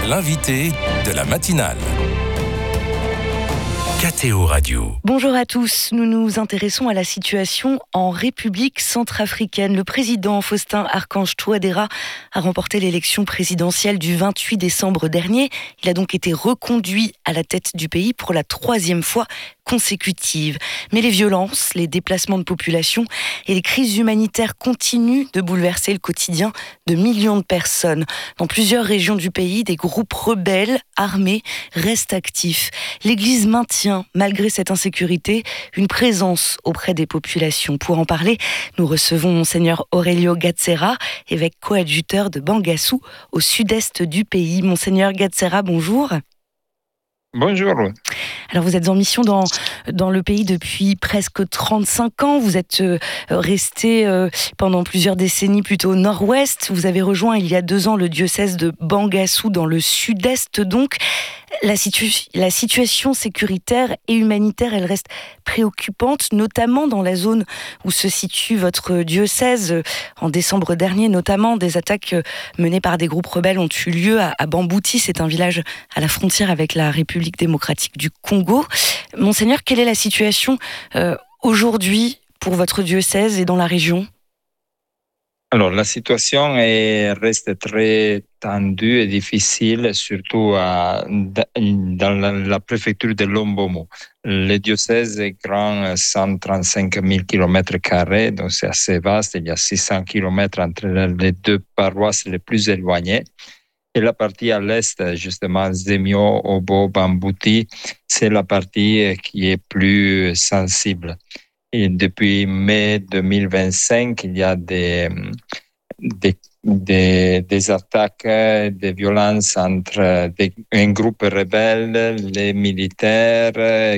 L'invité de la matinale. KTO Radio. Bonjour à tous, nous nous intéressons à la situation en République centrafricaine. Le président Faustin Archange Touadéra a remporté l'élection présidentielle du 28 décembre dernier. Il a donc été reconduit à la tête du pays pour la 3e fois consécutive. Mais les violences, les déplacements de population et les crises humanitaires continuent de bouleverser le quotidien de millions de personnes. Dans plusieurs régions du pays, des groupes rebelles armés restent actifs. L'Église maintient, malgré cette insécurité, une présence auprès des populations. Pour en parler, nous recevons Monseigneur Aurelio Gazzera, évêque coadjuteur de Bangassou, au sud-est du pays. Monseigneur Gazzera, bonjour. Bonjour. Alors vous êtes en mission dans le pays depuis presque 35 ans. Vous êtes resté pendant plusieurs décennies plutôt au nord-ouest. Vous avez rejoint il y a 2 ans le diocèse de Bangassou dans le sud-est donc. La situation sécuritaire et humanitaire, elle reste préoccupante, notamment dans la zone où se situe votre diocèse. En décembre dernier, notamment, des attaques menées par des groupes rebelles ont eu lieu à Bambouti. C'est un village à la frontière avec la République démocratique du Congo. Monseigneur, quelle est la situation aujourd'hui pour votre diocèse et dans la région ? Alors, la situation reste très tendue et difficile, surtout dans la préfecture de Lombomo. Le diocèse est grand, 135 000 km², donc c'est assez vaste. Il y a 600 km entre les 2 paroisses les plus éloignées. Et la partie à l'est, justement, Zemio, Obo, Bambouti, c'est la partie qui est plus sensible. Et depuis mai 2025, il y a des attaques, des violences entre un groupe rebelle, les militaires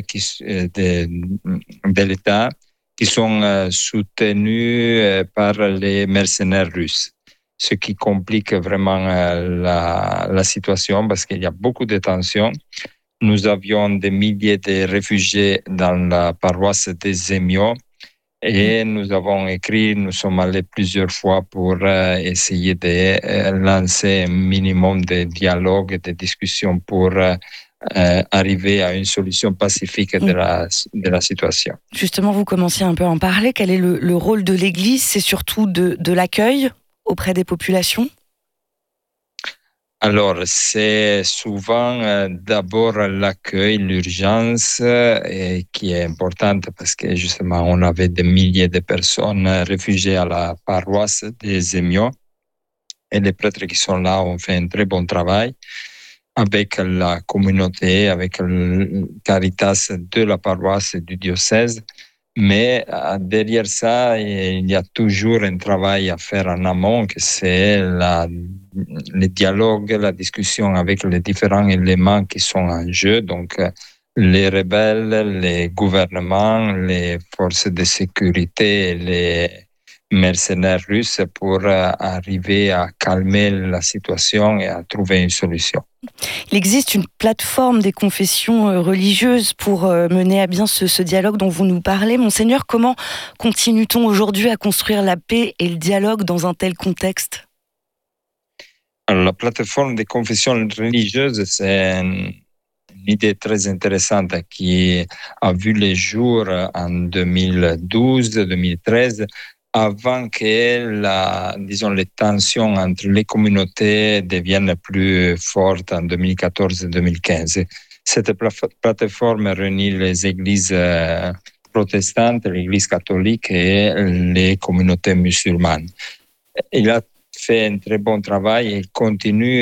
de l'État, qui sont soutenus par les mercenaires russes. Ce qui complique vraiment la situation parce qu'il y a beaucoup de tensions. Nous avions des milliers de réfugiés dans la paroisse de Zemio et nous avons écrit, nous sommes allés plusieurs fois pour essayer de lancer un minimum de dialogue et de discussion pour arriver à une solution pacifique de la situation. Justement, vous commenciez un peu à en parler. Quel est le rôle de l'Église ? C'est surtout de l'accueil auprès des populations ? Alors, c'est souvent d'abord l'accueil, l'urgence qui est importante parce que justement, on avait des milliers de personnes réfugiées à la paroisse de Zemio et les prêtres qui sont là ont fait un très bon travail avec la communauté, avec le Caritas de la paroisse et du diocèse. Mais derrière ça, il y a toujours un travail à faire en amont, que c'est le dialogue, la discussion avec les différents éléments qui sont en jeu. Donc, les rebelles, les gouvernements, les forces de sécurité, les mercenaires russes pour arriver à calmer la situation et à trouver une solution. Il existe une plateforme des confessions religieuses pour mener à bien ce dialogue dont vous nous parlez. Monseigneur, comment continue-t-on aujourd'hui à construire la paix et le dialogue dans un tel contexte ? Alors, la plateforme des confessions religieuses, c'est une idée très intéressante qui a vu le jour en 2012-2013, avant que les tensions entre les communautés deviennent plus fortes en 2014 et 2015. Cette plateforme réunit les églises protestantes, l'église catholique et les communautés musulmanes. Il a fait un très bon travail et continue